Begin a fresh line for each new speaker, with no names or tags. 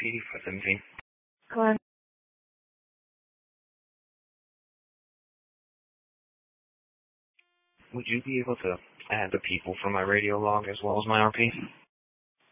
RP 517.
Hello.
Would you be able to add the people from my radio log as well as my RP?